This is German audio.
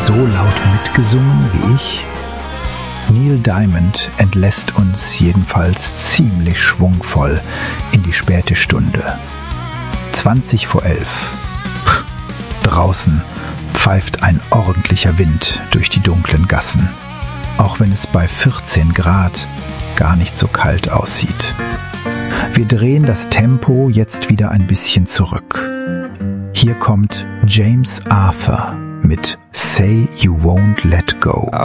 so laut mitgesungen wie ich? Neil Diamond entlässt uns jedenfalls ziemlich schwungvoll in die späte Stunde. 11:20. Draußen pfeift ein ordentlicher Wind durch die dunklen Gassen, auch wenn es bei 14 Grad gar nicht so kalt aussieht. Wir drehen das Tempo jetzt wieder ein bisschen zurück. Hier kommt James Arthur mit Say You Won't Let Go.